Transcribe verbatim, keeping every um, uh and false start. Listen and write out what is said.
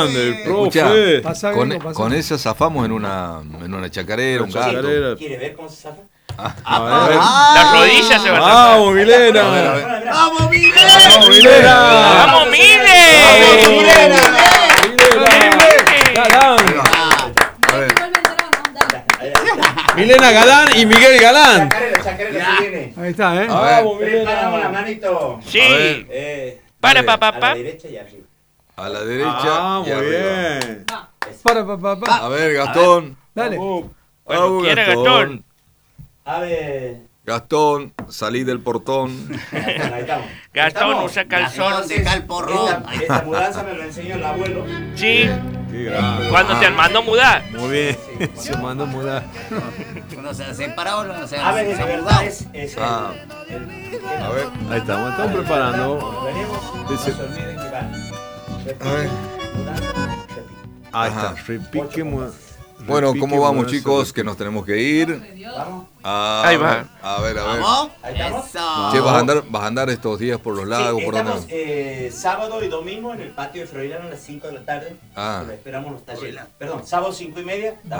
grande, el profe. Escuchá, con, con esa zafamos en una, en una chacarera, un gato. ¿Quiere ver cómo se zafa? Ah, a ver. Las rodillas se van a ¡Vamos, Milena! ¡Vamos, Milena! ¡Vamos, Milena! ¡Vamos, Mile! ¡Vamos, Milena! ¡Galán! A ver. Milena Galán y Miguel Galán. Chacarera, chacarera, se viene. Ahí está, ¿eh? ¡Vamos, Preparamos la Milena! manito. Sí. Eh, Para, A ver. papá, a la papá. derecha y arriba. A la derecha Ah, y muy arriba. bien. Para, pa, pa, pa. A ver, Gastón. Dale. Vamos. Cuando Vamos, quiera, Gastón. A ver. Gastón, salí del portón. Ahí estamos. Gastón ¿Estamos? usa calzón. Entonces, deja el porrón. Esta, esta mudanza me lo enseñó el abuelo. Sí. Qué grande. Cuando te mandó mudar. Muy bien. Se mandó a mudar. Uno se ha separado, uno se A ha ver, de se ha verdad mudado. es, es el, Ah. el- A ver. Ahí estamos, estamos preparando. Cuando venimos, Dice- no se olviden que van. A ver. Mudanza, repique. Ahí Ajá. está. Repique. mu- Bueno, repique, ¿cómo vamos, mudanza, chicos? Que repique. nos tenemos que ir. Vamos. A, Ahí va. A ver, a ver. ¿Vamos? Ahí estamos. Eso. Che, ¿vas a andar, vas a andar estos días por los lagos? Sí, ¿Por estamos dónde? eh, sábado y domingo en el patio de Froilán a las cinco de la tarde. Ah. Lo esperamos, no está lleno. Perdón, sábado cinco y media, estamos